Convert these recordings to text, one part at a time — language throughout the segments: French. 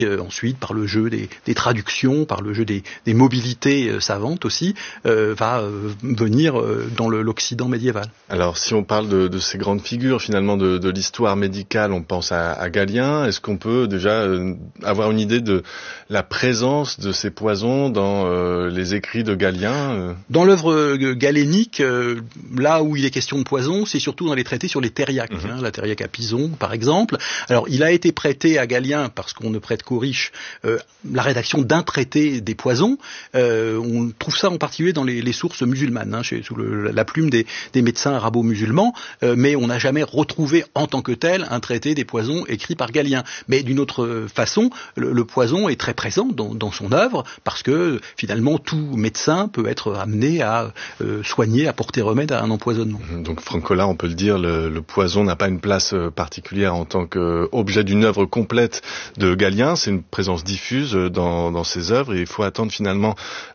ensuite par le jeu des traductions, par le jeu des mobilités savantes aussi, va venir dans l'Occident médiéval. Alors si on parle de ces grandes figures finalement de l'histoire médicale, on pense à Galien. Est-ce qu'on peut déjà avoir une idée de la présence de ces poisons dans les écrits de Galien Dans l'œuvre galénique, là où il est question de poison, c'est surtout dans les traités sur les thériaques, la thériaque à Pison par exemple. Alors il a été prêté à Galien, parce qu'on ne prête qu'aux riches, la rédaction d'un traité des poisons. On trouve ça en particulier dans les sources musulmanes, sous la plume des médecins arabo-musulmans, mais on n'a jamais retrouvé en tant que tel un traité des poisons écrit par Galien. Mais d'une autre façon, le poison est très présent dans son œuvre, parce que finalement tout médecin peut être amené à soigner, à porter remède à un empoisonnement. Donc Franck Collard, on peut le dire, le poison n'a pas une place particulière en tant qu'objet d'une œuvre complète de Galien. C'est une présence diffuse dans ses œuvres, et il faut attendre finalement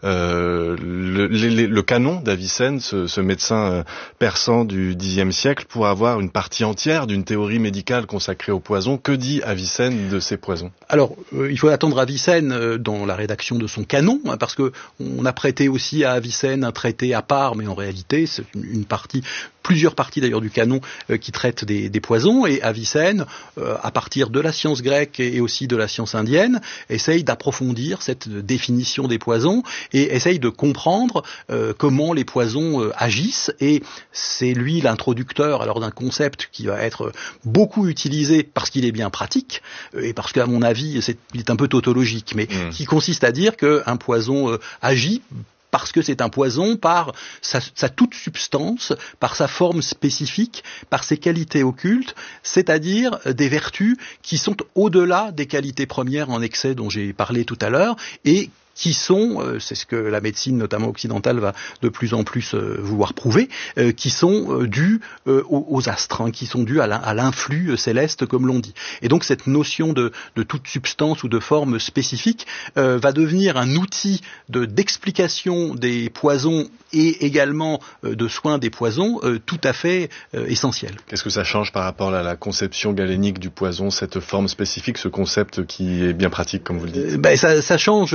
le canon d'Avicenne, ce médecin persan du Xe siècle, pour avoir une partie entière d'une théorie médicale consacrée au poison. Que dit Avicenne de ces poisons? Alors, il faut attendre Avicenne dans la rédaction de son canon, parce que on a prêté aussi à Avicenne un traité à part, mais en réalité c'est plusieurs parties d'ailleurs du canon qui traitent des poisons, et Avicenne, à partir de la science grecque et aussi de la science indienne, essaye d'approfondir cette définition des poisons et essaye de comprendre comment les poisons agissent, et c'est lui l'introducteur alors d'un concept qui va être beaucoup utilisé parce qu'il est bien pratique et parce qu'à mon avis il est un peu tautologique, mais qui consiste à dire qu'un poison agit parce que c'est un poison par sa toute substance, par sa forme spécifique, par ses qualités occultes, c'est-à-dire des vertus qui sont au-delà des qualités premières en excès dont j'ai parlé tout à l'heure, et qui sont, c'est ce que la médecine notamment occidentale va de plus en plus vouloir prouver, qui sont dus aux astres, qui sont dus à l'influx céleste, comme l'on dit. Et donc cette notion de toute substance ou de forme spécifique va devenir un outil d'explication des poisons et également de soins des poisons tout à fait essentiel. Qu'est-ce que ça change par rapport à la conception galénique du poison, cette forme spécifique, ce concept qui est bien pratique, comme vous le dites? Ça change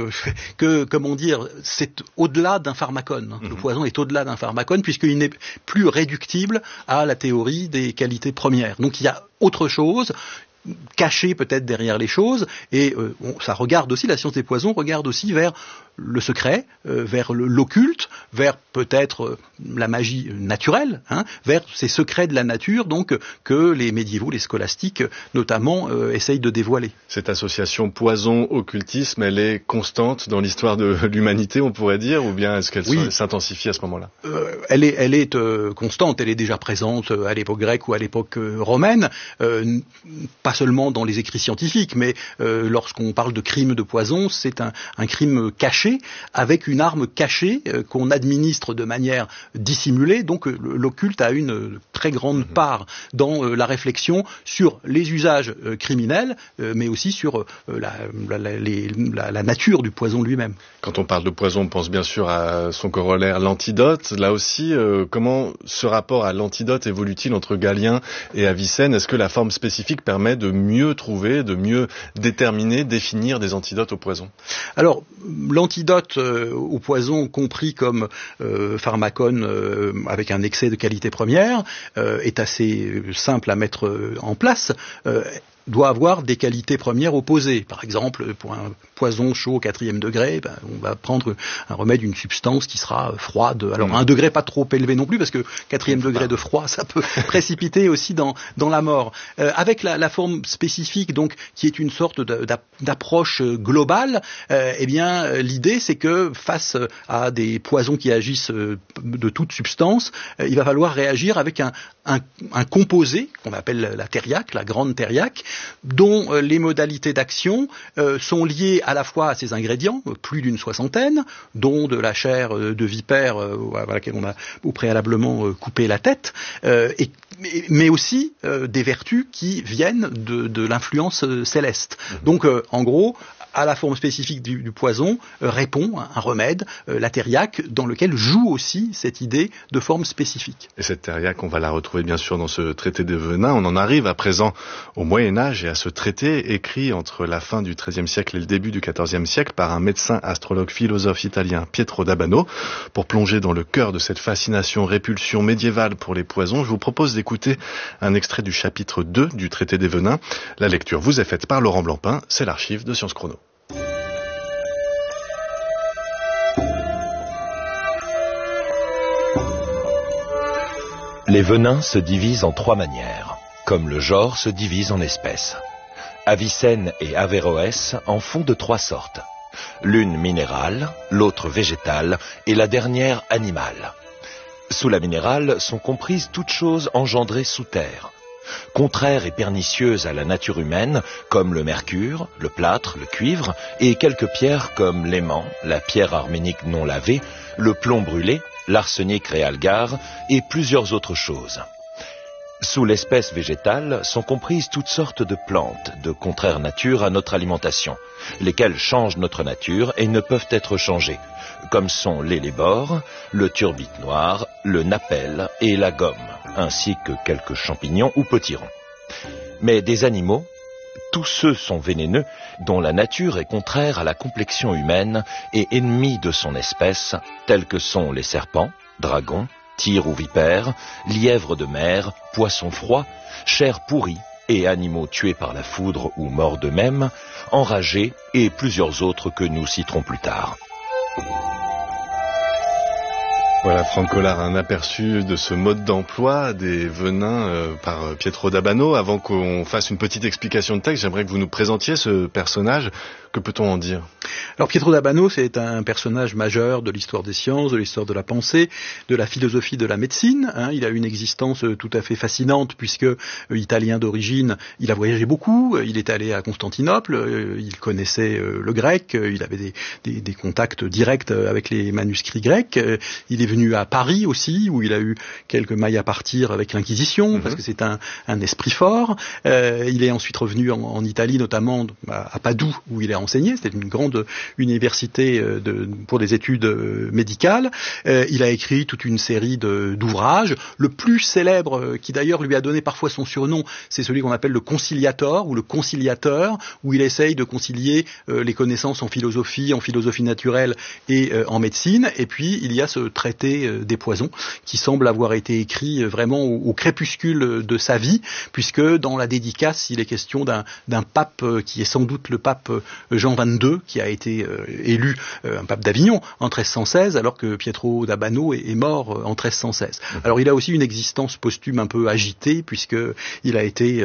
que, comment dire, c'est au-delà d'un pharmacone. Le poison est au-delà d'un pharmacone puisqu'il n'est plus réductible à la théorie des qualités premières. Donc il y a autre chose caché peut-être derrière les choses, et ça regarde aussi, la science des poisons regarde aussi vers le secret, vers l'occulte, vers peut-être la magie naturelle, vers ces secrets de la nature donc que les médiévaux, les scolastiques notamment, essayent de dévoiler. Cette association poison-occultisme, elle est constante dans l'histoire de l'humanité, on pourrait dire, ou bien est-ce qu'elle s'intensifie à ce moment-là? Elle est constante, elle est déjà présente à l'époque grecque ou à l'époque romaine, pas seulement dans les écrits scientifiques, mais lorsqu'on parle de crime de poison, c'est un crime caché, avec une arme cachée qu'on administre de manière dissimulée. Donc l'occulte a une très grande part dans la réflexion sur les usages criminels, mais aussi sur la nature du poison lui-même. Quand on parle de poison, on pense bien sûr à son corollaire, l'antidote. Là aussi, comment ce rapport à l'antidote évolue-t-il entre Galien et Avicenne? Est-ce que la forme spécifique permet de mieux trouver, de mieux déterminer, définir des antidotes au poison? Alors, l'antidote au poison, compris comme pharmacone avec un excès de qualité première, est assez simple à mettre en place. Doit avoir des qualités premières opposées. Par exemple, pour un poison chaud au 4e degré, on va prendre un remède, une substance qui sera froide. Alors un degré pas trop élevé non plus, parce que 4e degré de froid, ça peut précipiter aussi dans la mort. Avec la forme spécifique, donc, qui est une sorte d'approche globale, l'idée c'est que face à des poisons qui agissent de toute substance, il va falloir réagir avec un composé qu'on appelle la thériaque, la grande thériaque, dont les modalités d'action sont liées à la fois à ces ingrédients, plus d'une soixantaine, dont de la chair de vipère à laquelle on a préalablement coupé la tête, mais aussi des vertus qui viennent de l'influence céleste. Donc en gros, à la forme spécifique du poison répond un remède, la thériaque, dans lequel joue aussi cette idée de forme spécifique. Et cette thériaque, on va la retrouver bien sûr dans ce traité des venins. On en arrive à présent au Moyen-Âge. Moyen-Âge et à ce traité écrit entre la fin du XIIIe siècle et le début du XIVe siècle par un médecin, astrologue, philosophe italien, Pietro d'Abano. Pour plonger dans le cœur de cette fascination, répulsion médiévale pour les poisons, je vous propose d'écouter un extrait du chapitre 2 du traité des venins. La lecture vous est faite par Laurent Blancpain, c'est l'archive de Sciences Chrono. Les venins se divisent en 3 manières, comme le genre se divise en espèces. Avicenne et Averroès en font de 3 sortes. L'une minérale, l'autre végétale et la dernière animale. Sous la minérale sont comprises toutes choses engendrées sous terre. Contraires et pernicieuses à la nature humaine, comme le mercure, le plâtre, le cuivre, et quelques pierres comme l'aimant, la pierre arménique non lavée, le plomb brûlé, l'arsenic réalgar et plusieurs autres choses. Sous l'espèce végétale sont comprises toutes sortes de plantes, de contraire nature à notre alimentation, lesquelles changent notre nature et ne peuvent être changées, comme sont l'hellébore, le turbite noir, le napel et la gomme, ainsi que quelques champignons ou potirons. Mais des animaux, tous ceux sont vénéneux, dont la nature est contraire à la complexion humaine et ennemie de son espèce, tels que sont les serpents, dragons, tigres ou vipères, lièvres de mer, poissons froids, chairs pourries et animaux tués par la foudre ou morts d'eux-mêmes, enragés et plusieurs autres que nous citerons plus tard. Voilà, Franck Collard, un aperçu de ce mode d'emploi des venins par Pietro d'Abano. Avant qu'on fasse une petite explication de texte, j'aimerais que vous nous présentiez ce personnage. Que peut-on en dire ? Alors Pietro d'Abano, c'est un personnage majeur de l'histoire des sciences, de l'histoire de la pensée, de la philosophie, de la médecine. Il a une existence tout à fait fascinante puisque italien d'origine, il a voyagé beaucoup. Il est allé à Constantinople, il connaissait le grec, il avait des contacts directs avec les manuscrits grecs. Il est venu à Paris aussi, où il a eu quelques mailles à partir avec l'Inquisition, parce que c'est un esprit fort. Il est ensuite revenu en Italie, notamment à Padoue, où il a enseigné. C'était une grande université pour des études médicales. Il a écrit toute une série d'ouvrages. Le plus célèbre, qui d'ailleurs lui a donné parfois son surnom, c'est celui qu'on appelle le conciliator ou le conciliateur, où il essaye de concilier les connaissances en philosophie naturelle et en médecine. Et puis il y a ce traité des poisons qui semble avoir été écrit vraiment au crépuscule de sa vie, puisque dans la dédicace il est question d'un pape qui est sans doute le pape Jean XXII, qui a été élu un pape d'Avignon en 1316, alors que Pietro d'Abano est mort en 1316. Alors il a aussi une existence posthume un peu agitée, puisque il a été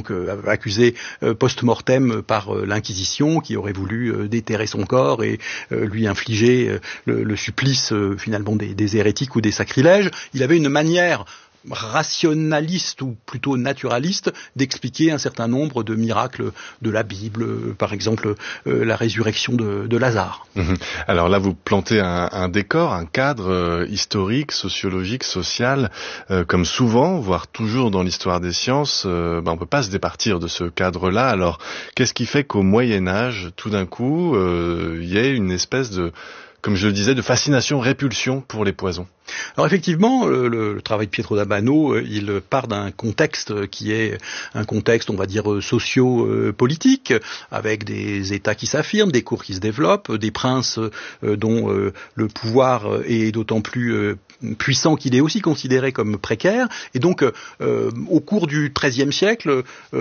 accusé post-mortem par l'Inquisition, qui aurait voulu déterrer son corps et lui infliger le supplice finalement des hérétiques ou des sacrilèges. Il avait une manière rationaliste ou plutôt naturaliste d'expliquer un certain nombre de miracles de la Bible, par exemple la résurrection de Lazare. Alors là, vous plantez un décor, un cadre historique, sociologique, social, comme souvent, voire toujours dans l'histoire des sciences, on peut pas se départir de ce cadre-là. Alors, qu'est-ce qui fait qu'au Moyen-Âge, tout d'un coup, il y ait une espèce de, comme je le disais, de fascination-répulsion pour les poisons? Alors effectivement, le travail de Pietro d'Abano, il part d'un contexte qui est un contexte, on va dire, socio-politique, avec des États qui s'affirment, des cours qui se développent, des princes dont le pouvoir est d'autant plus puissant qu'il est aussi considéré comme précaire. Et donc, au cours du XIIIe siècle,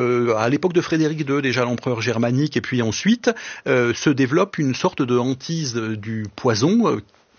à l'époque de Frédéric II, déjà l'empereur germanique, et puis ensuite, se développe une sorte de hantise du poison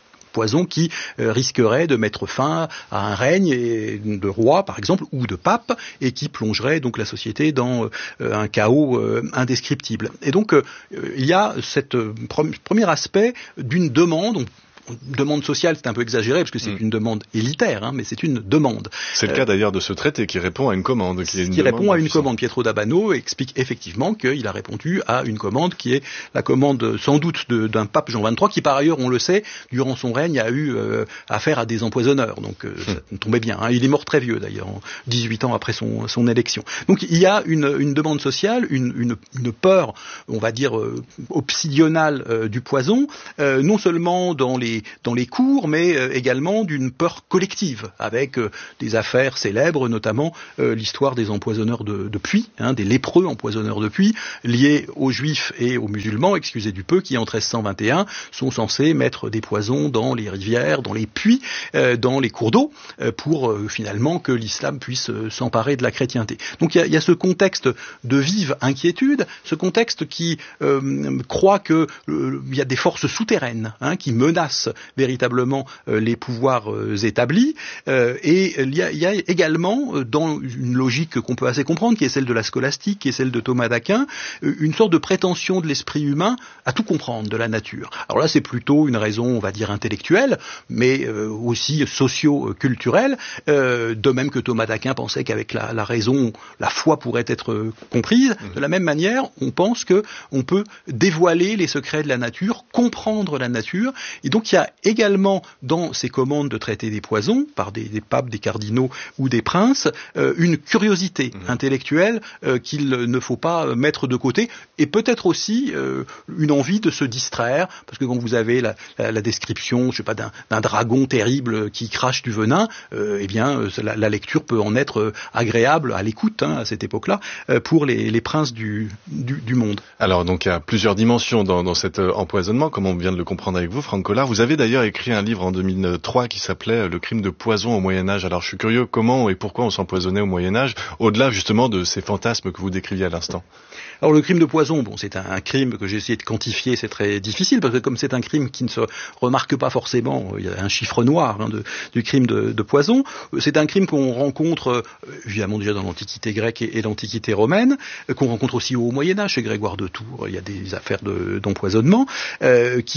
qui risquerait de mettre fin à un règne de roi, par exemple, ou de pape, et qui plongerait donc la société dans un chaos indescriptible. Et donc, il y a cette premier aspect d'une demande sociale, c'est un peu exagéré parce que c'est une demande élitaire, mais c'est une demande. C'est le cas d'ailleurs de ce traité qui répond à une commande. Qui répond à une commande. Pietro d'Abano explique effectivement qu'il a répondu à une commande qui est la commande sans doute d'un pape Jean XXIII qui par ailleurs, on le sait, durant son règne a eu affaire à des empoisonneurs. Donc ça tombait bien. Il est mort très vieux d'ailleurs, 18 ans après son élection. Donc il y a une demande sociale, une peur, on va dire, obsidionale du poison, non seulement dans les les cours, mais également d'une peur collective, avec des affaires célèbres, notamment l'histoire des empoisonneurs de puits, des lépreux empoisonneurs de puits, liés aux juifs et aux musulmans, excusez du peu, qui en 1321 sont censés mettre des poisons dans les rivières, dans les puits, dans les cours d'eau, pour finalement que l'islam puisse s'emparer de la chrétienté. Donc il y a ce contexte de vive inquiétude, ce contexte qui croit que il y a des forces souterraines qui menacent véritablement les pouvoirs établis, et il y a également, dans une logique qu'on peut assez comprendre, qui est celle de la scolastique, qui est celle de Thomas d'Aquin, une sorte de prétention de l'esprit humain à tout comprendre de la nature. Alors là, c'est plutôt une raison, on va dire, intellectuelle, mais aussi socio-culturelle, de même que Thomas d'Aquin pensait qu'avec la raison, la foi pourrait être comprise. De la même manière, on pense que on peut dévoiler les secrets de la nature, comprendre la nature, et donc il y a également dans ces commandes de traiter des poisons, par des papes, des cardinaux ou des princes, une curiosité intellectuelle qu'il ne faut pas mettre de côté, et peut-être aussi une envie de se distraire, parce que quand vous avez la description, je sais pas, d'un dragon terrible qui crache du venin, eh bien la lecture peut en être agréable à l'écoute à cette époque-là pour les princes du monde. Alors donc il y a plusieurs dimensions dans cet empoisonnement, comme on vient de le comprendre avec vous, Franck Collard. Vous avez d'ailleurs écrit un livre en 2003 qui s'appelait Le crime de poison au Moyen-Âge. Alors je suis curieux, comment et pourquoi on s'empoisonnait au Moyen-Âge, au-delà justement de ces fantasmes que vous décriviez à l'instant? Alors le crime de poison, bon, c'est un crime que j'ai essayé de quantifier, c'est très difficile, parce que comme c'est un crime qui ne se remarque pas forcément, il y a un chiffre noir du crime de poison, c'est un crime qu'on rencontre évidemment déjà dans l'Antiquité grecque et l'Antiquité romaine, qu'on rencontre aussi au Moyen-Âge, chez Grégoire de Tours, il y a des affaires d'empoisonnement, qui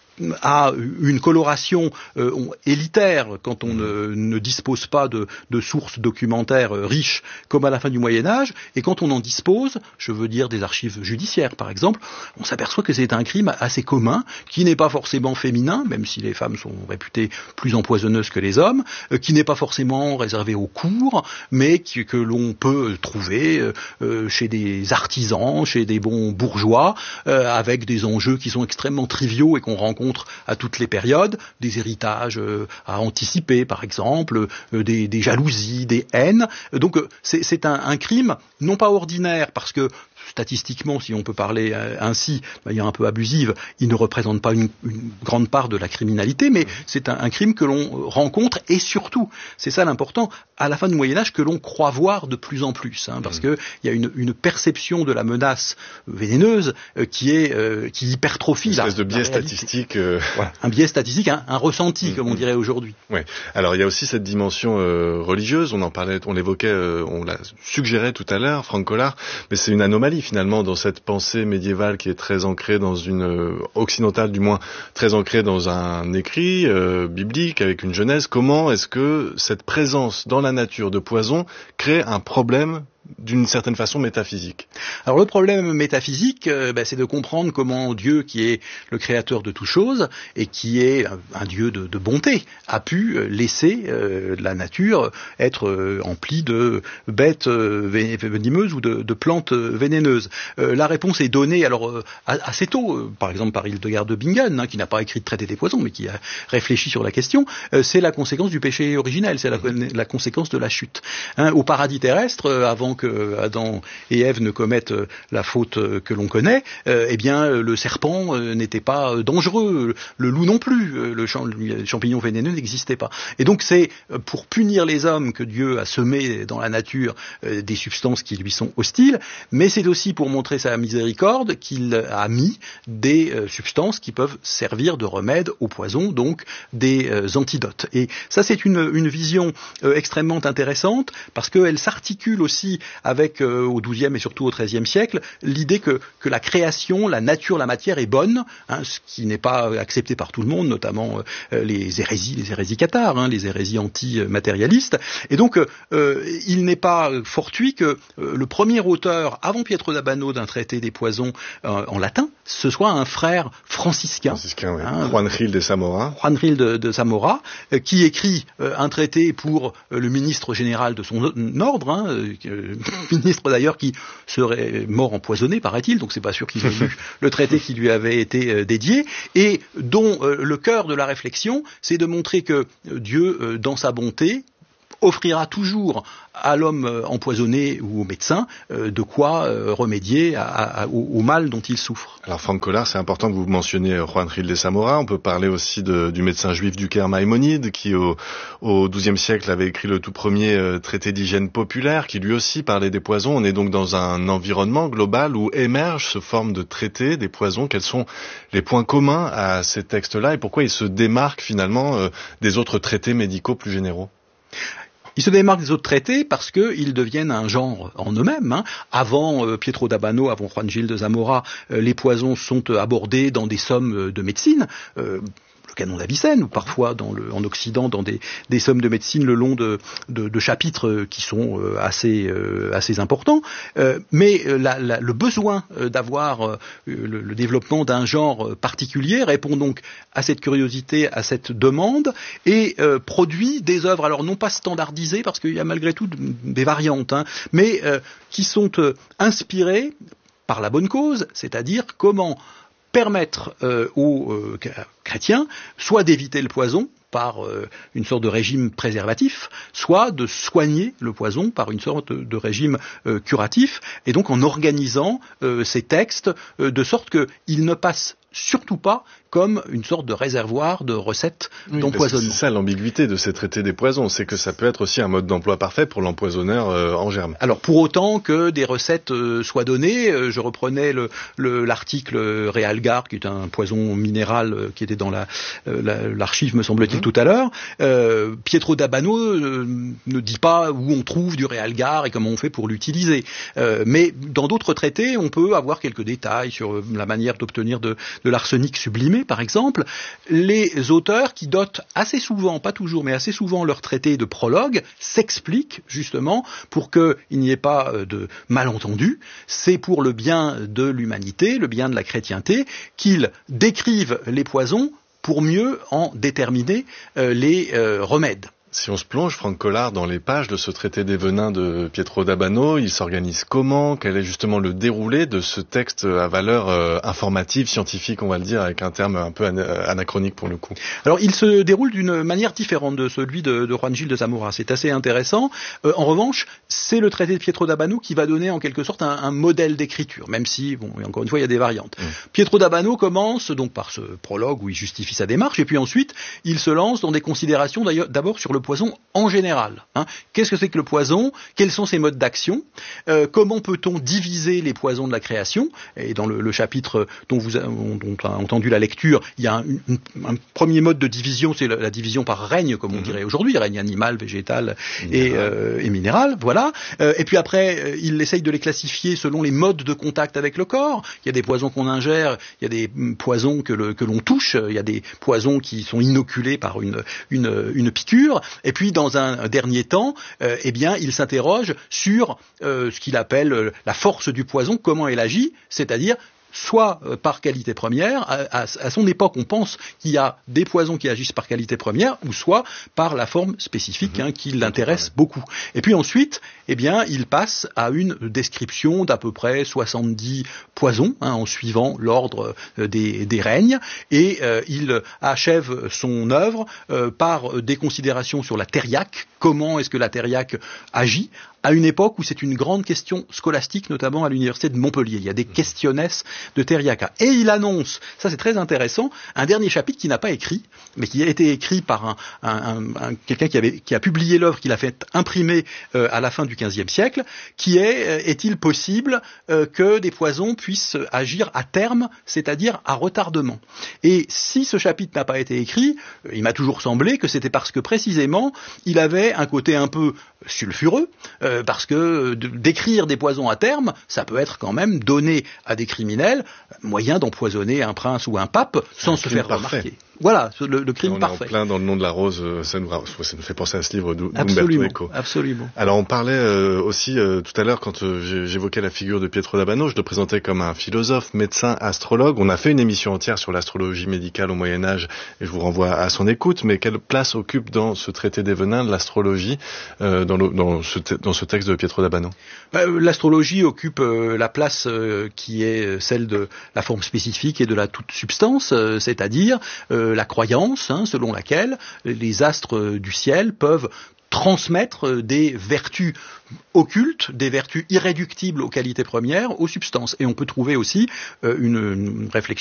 a une coloration élitaire quand on ne dispose pas de sources documentaires riches comme à la fin du Moyen-Âge, et quand on en dispose, je veux dire des archives judiciaires par exemple, on s'aperçoit que c'est un crime assez commun, qui n'est pas forcément féminin, même si les femmes sont réputées plus empoisonneuses que les hommes, qui n'est pas forcément réservé aux cours, mais que l'on peut trouver chez des artisans, chez des bons bourgeois, avec des enjeux qui sont extrêmement triviaux et qu'on rencontre à toutes les périodes, des héritages à anticiper par exemple, des jalousies, des haines. Donc c'est un crime non pas ordinaire, parce que statistiquement, si on peut parler ainsi, de manière un peu abusive, il ne représente pas une grande part de la criminalité, mais c'est un crime que l'on rencontre, et surtout, c'est ça l'important, à la fin du Moyen-Âge, que l'on croit voir de plus en plus, parce que il y a une perception de la menace vénéneuse qui hypertrophie une espèce de biais statistique. Voilà, un biais statistique, un ressenti, comme on dirait aujourd'hui. Ouais. Alors il y a aussi cette dimension religieuse, on en parlait, on l'évoquait, on l'a suggéré tout à l'heure, Franck Collard, mais c'est une anomalie finalement dans cette pensée médiévale qui est très ancrée dans une occidentale du moins, très ancrée dans un écrit biblique avec une Genèse. Comment est-ce que cette présence dans la nature de poison crée un problème d'une certaine façon métaphysique? Alors le problème métaphysique, c'est de comprendre comment Dieu, qui est le créateur de toutes choses et qui est un Dieu de bonté, a pu laisser la nature être emplie de bêtes venimeuses ou de plantes vénéneuses. La réponse est donnée alors assez tôt, par exemple par Hildegard de Bingen, qui n'a pas écrit de traité des poisons, mais qui a réfléchi sur la question. C'est la conséquence du péché originel, c'est la conséquence de la chute. Au paradis terrestre, avant que Adam et Ève ne commettent la faute que l'on connaît, eh bien le serpent n'était pas dangereux, le loup non plus, le champignon vénéneux n'existait pas. Et donc c'est pour punir les hommes que Dieu a semé dans la nature des substances qui lui sont hostiles, mais c'est aussi pour montrer sa miséricorde qu'il a mis des substances qui peuvent servir de remède au poison, donc des antidotes. Et ça c'est une vision extrêmement intéressante, parce qu'elle s'articule aussi avec, au XIIe et surtout au XIIIe siècle, l'idée que la création, la nature, la matière est bonne, ce qui n'est pas accepté par tout le monde, notamment les hérésies cathares, les hérésies anti-matérialistes. Et donc, il n'est pas fortuit que le premier auteur, avant Pietro d'Abano, d'un traité des poisons en latin, ce soit un frère franciscain. Oui. Juan Gil de Zamora. Juan Gil de Zamora, qui écrit un traité pour le ministre général de son ordre, ministre d'ailleurs qui serait mort empoisonné, paraît-il, donc c'est pas sûr qu'il ait lu le traité qui lui avait été dédié, et dont le cœur de la réflexion, c'est de montrer que Dieu, dans sa bonté, offrira toujours à l'homme empoisonné ou au médecin de quoi remédier au mal dont il souffre. Alors Franck Collard, c'est important que vous mentionniez Juan Gil de Zamora. On peut parler aussi du médecin juif du Caire Maïmonide, qui au XIIe siècle avait écrit le tout premier traité d'hygiène populaire, qui lui aussi parlait des poisons. On est donc dans un environnement global où émergent ce forme de traité des poisons. Quels sont les points communs à ces textes-là et pourquoi ils se démarquent finalement des autres traités médicaux plus généraux ? Ils se démarquent des autres traités parce qu'ils deviennent un genre en eux-mêmes. Avant Pietro d'Abano, avant Juan Gil de Zamora, les poisons sont abordés dans des sommes de médecine. Le canon d'Avicenne, ou parfois en Occident dans des sommes de médecine le long de chapitres qui sont assez importants. Mais le besoin d'avoir le développement d'un genre particulier répond donc à cette curiosité, à cette demande, et produit des œuvres, alors non pas standardisées, parce qu'il y a malgré tout des variantes, mais qui sont inspirées par la bonne cause, c'est-à-dire comment permettre aux chrétiens soit d'éviter le poison par une sorte de régime préservatif, soit de soigner le poison par une sorte de régime curatif, et donc en organisant ces textes de sorte qu'ils ne passent surtout pas comme une sorte de réservoir de recettes d'empoisonnement. C'est ça l'ambiguïté de ces traités des poisons, c'est que ça peut être aussi un mode d'emploi parfait pour l'empoisonneur en germe. Alors pour autant que des recettes soient données, je reprenais l'article Realgar, qui est un poison minéral qui était dans l'archive, me semble-t-il, tout à l'heure. Pietro d'Abano ne dit pas où on trouve du Realgar et comment on fait pour l'utiliser. Mais dans d'autres traités, on peut avoir quelques détails sur la manière d'obtenir de l'arsenic sublimé, par exemple. Les auteurs qui dotent assez souvent, pas toujours, mais assez souvent leur traité de prologue, s'expliquent justement pour qu'il n'y ait pas de malentendus. C'est pour le bien de l'humanité, le bien de la chrétienté, qu'ils décrivent les poisons pour mieux en déterminer les remèdes. Si on se plonge, Franck Collard, dans les pages de ce traité des venins de Pietro d'Abano, il s'organise comment ? Quel est justement le déroulé de ce texte à valeur informative, scientifique, on va le dire, avec un terme un peu anachronique pour le coup ? Alors, il se déroule d'une manière différente de celui de Juan Gil de Zamora. C'est assez intéressant. En revanche, c'est le traité de Pietro d'Abano qui va donner en quelque sorte un modèle d'écriture, même si, bon, encore une fois, il y a des variantes. Pietro d'Abano commence donc par ce prologue où il justifie sa démarche, et puis ensuite, il se lance dans des considérations d'abord sur le poison en général. Qu'est-ce que c'est que le poison ? Quels sont ses modes d'action ? Comment peut-on diviser les poisons de la création ? Et dans le chapitre dont on a entendu la lecture, il y a un premier mode de division, c'est la division par règne, comme on dirait aujourd'hui, règne animal, végétal et minéral, voilà. Et puis après, il essaye de les classifier selon les modes de contact avec le corps. Il y a des poisons qu'on ingère, il y a des poisons que l'on touche, il y a des poisons qui sont inoculés par une piqûre. Et puis, dans un dernier temps, il s'interroge sur ce qu'il appelle la force du poison, comment elle agit, c'est-à-dire soit par qualité première, à son époque on pense qu'il y a des poisons qui agissent par qualité première, ou soit par la forme spécifique qui l'intéresse beaucoup. Et puis ensuite, il passe à une description d'à peu près 70 poisons, en suivant l'ordre des règnes, et il achève son œuvre par des considérations sur la thériaque, comment est-ce que la thériaque agit, à une époque où c'est une grande question scolastique, notamment à l'université de Montpellier. Il y a des questionnesses de thériaca. Et il annonce, ça c'est très intéressant, un dernier chapitre qu'il n'a pas écrit, mais qui a été écrit par quelqu'un qui a publié l'œuvre, qu'il a fait imprimer à la fin du XVe siècle, qui est-il possible que des poisons puissent agir à terme, c'est-à-dire à retardement. Et si ce chapitre n'a pas été écrit, il m'a toujours semblé que c'était parce que précisément, il avait un côté un peu sulfureux, parce que d'écrire des poisons à terme, ça peut être quand même donner à des criminels moyen d'empoisonner un prince ou un pape sans se faire remarquer. Voilà, le crime parfait. On est en plein dans Le nom de la rose, ça nous fait penser à ce livre d'Umberto Eco. Absolument. Alors on parlait aussi tout à l'heure, quand j'évoquais la figure de Pietro d'Abano, je le présentais comme un philosophe, médecin, astrologue. On a fait une émission entière sur l'astrologie médicale au Moyen-Âge, et je vous renvoie à son écoute, mais quelle place occupe dans ce traité des venins l'astrologie, dans ce ce texte de Pietro d'Abano? L'astrologie occupe la place qui est celle de la forme spécifique et de la toute substance, c'est-à-dire la croyance, selon laquelle les astres du ciel peuvent transmettre des vertus occultes, des vertus irréductibles aux qualités premières, aux substances. Et on peut trouver aussi une réflexion